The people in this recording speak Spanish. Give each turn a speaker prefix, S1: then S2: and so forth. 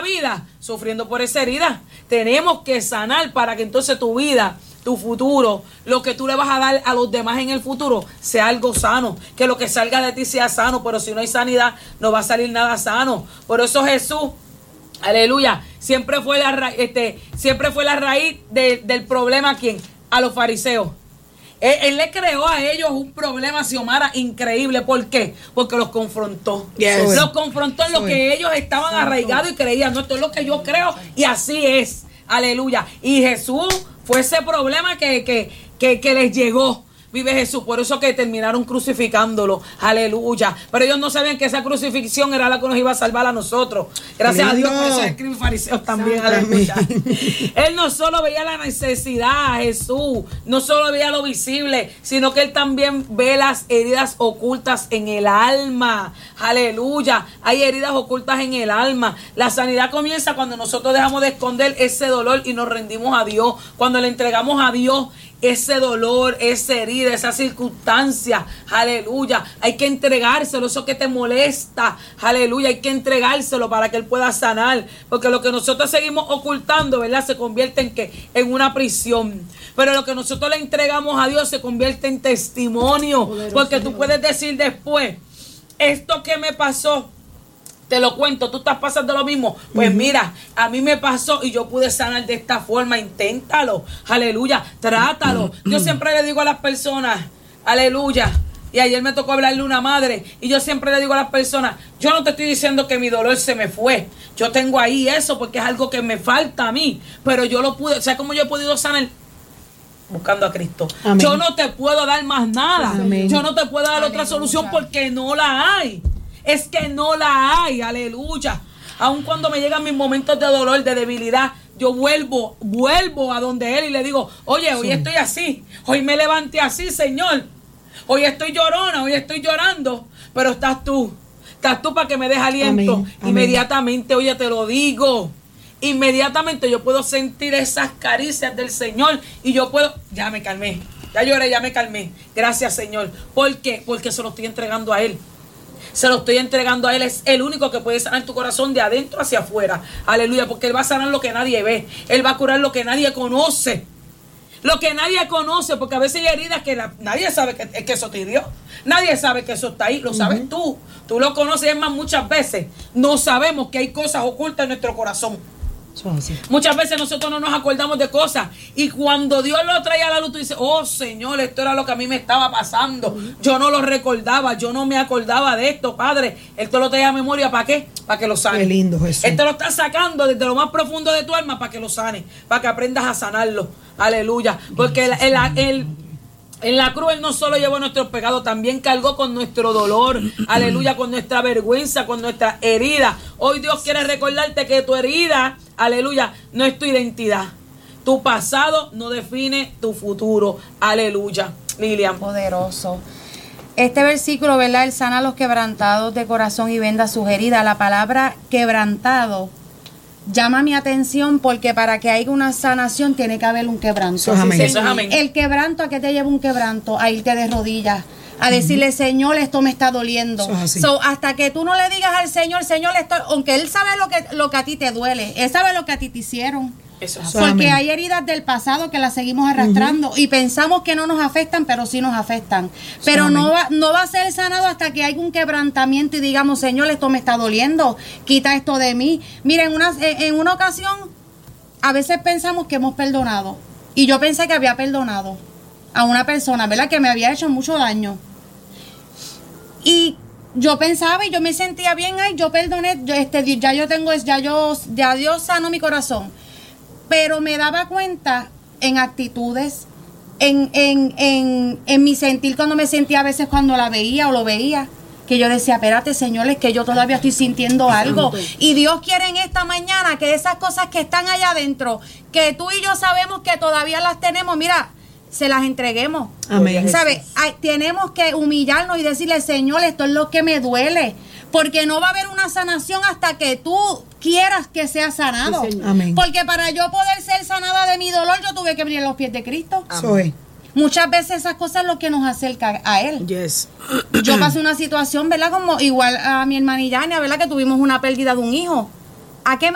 S1: vida sufriendo por esa herida. Tenemos que sanar para que entonces tu vida, tu futuro, lo que tú le vas a dar a los demás en el futuro, sea algo sano. Que lo que salga de ti sea sano, pero si no hay sanidad, no va a salir nada sano. Por eso Jesús, aleluya, siempre fue la raíz del problema. ¿A quién? A los fariseos. Él le creó a ellos un problema, Xiomara, increíble. ¿Por qué? Porque los confrontó. Yes. Los confrontó en lo que ellos estaban arraigados y creían. No, esto es lo que yo creo y así es. Aleluya. Y Jesús fue ese problema que les llegó. Vive Jesús, por eso que terminaron crucificándolo, aleluya. Pero ellos no sabían que esa crucifixión era la que nos iba a salvar a nosotros. Gracias a Dios, por eso escriben fariseos también, aleluya. Él no solo veía la necesidad, Jesús, no solo veía lo visible, sino que él también ve las heridas ocultas en el alma, aleluya. Hay heridas ocultas en el alma. La sanidad comienza cuando nosotros dejamos de esconder ese dolor y nos rendimos a Dios, cuando le entregamos a Dios ese dolor, esa herida, esa circunstancia, aleluya. Hay que entregárselo, eso que te molesta, aleluya, hay que entregárselo para que Él pueda sanar, porque lo que nosotros seguimos ocultando, ¿verdad? Se convierte en una prisión, pero lo que nosotros le entregamos a Dios se convierte en testimonio, porque tú puedes decir después, esto que me pasó, te lo cuento, tú estás pasando lo mismo. Pues mira, a mí me pasó y yo pude sanar de esta forma. Inténtalo, aleluya, trátalo. Yo siempre le digo a las personas, aleluya, y ayer me tocó hablarle a una madre, y yo siempre le digo a las personas, yo no te estoy diciendo que mi dolor se me fue. Yo tengo ahí eso porque es algo que me falta a mí, pero yo lo pude, ¿sabes cómo yo he podido sanar? Buscando a Cristo. Amén. Yo no te puedo dar más nada. Amén. Yo no te puedo dar otra solución porque no la hay. Es que no la hay, aleluya. Aun cuando me llegan mis momentos de dolor, de debilidad, yo vuelvo a donde Él y le digo, oye, hoy estoy así, hoy me levanté así, Señor. Hoy estoy llorona, hoy estoy llorando, pero estás tú para que me des aliento. Amén. Inmediatamente, oye, te lo digo, inmediatamente yo puedo sentir esas caricias del Señor y yo puedo, ya me calmé, ya lloré, ya me calmé. Gracias, Señor. ¿Por qué? Porque se lo estoy entregando a Él. Se lo estoy entregando a Él. Es el único que puede sanar tu corazón de adentro hacia afuera. Aleluya, porque Él va a sanar lo que nadie ve. Él va a curar lo que nadie conoce. Lo que nadie conoce, porque a veces hay heridas que nadie sabe que eso te hirió. Nadie sabe que eso está ahí. Lo sabes tú. Tú lo conoces. Es más, muchas veces no sabemos que hay cosas ocultas en nuestro corazón. Muchas veces nosotros no nos acordamos de cosas y cuando Dios lo trae a la luz tú dices, oh Señor, esto era lo que a mí me estaba pasando, yo no lo recordaba, yo no me acordaba de esto, Padre. Él te lo trae a memoria, ¿para qué? Para que lo sane.
S2: Qué lindo, Jesús.
S1: Él te lo está sacando desde lo más profundo de tu alma para que lo sane, para que aprendas a sanarlo, aleluya, porque en la cruz Él no solo llevó nuestros pecados, también cargó con nuestro dolor, aleluya, con nuestra vergüenza, con nuestra herida. Hoy Dios quiere recordarte que tu herida, aleluya, no es tu identidad. Tu pasado no define tu futuro, aleluya. Lilian.
S3: Poderoso. Este versículo, ¿verdad? Él sana a los quebrantados de corazón y venda sus heridas. La palabra quebrantado llama mi atención porque para que haya una sanación tiene que haber un quebranto.
S2: Eso es amén.
S1: Eso es amén.
S3: El quebranto, ¿a qué te lleva un quebranto? A irte de rodillas, a decirle, Señor, esto me está doliendo. Hasta que tú no le digas al Señor, esto, aunque Él sabe lo que a ti te duele, Él sabe lo que a ti te hicieron.
S1: Eso es
S3: porque
S2: amén.
S3: hay heridas del pasado que las seguimos arrastrando y pensamos que no nos afectan, pero sí nos afectan. Pero no va a ser sanado hasta que haya un quebrantamiento y digamos, Señor, esto me está doliendo, quita esto de mí. Miren, en una ocasión, a veces pensamos que hemos perdonado. Y yo pensé que había perdonado a una persona, ¿verdad? Que me había hecho mucho daño. Y yo pensaba y yo me sentía bien, ay, yo perdoné, ya Dios sanó mi corazón. Pero me daba cuenta en actitudes, en mi sentir cuando me sentía a veces cuando la veía o lo veía, que yo decía, espérate, Señor, es que yo todavía estoy sintiendo algo. Y Dios quiere en esta mañana que esas cosas que están allá adentro, que tú y yo sabemos que todavía las tenemos, mira, se las entreguemos.
S2: Amén.
S3: ¿Sabes? Tenemos que humillarnos y decirle, Señor, esto es lo que me duele. Porque no va a haber una sanación hasta que tú quieras que sea sanado.
S2: Sí, amén.
S3: Porque para yo poder ser sanada de mi dolor, yo tuve que venir a los pies de Cristo.
S2: Soy.
S3: Muchas veces esas cosas es lo que nos acerca a Él.
S2: Yes.
S3: Yo pasé una situación, ¿verdad? Como igual a mi hermana y Yania, ¿verdad? Que tuvimos una pérdida de un hijo. ¿A qué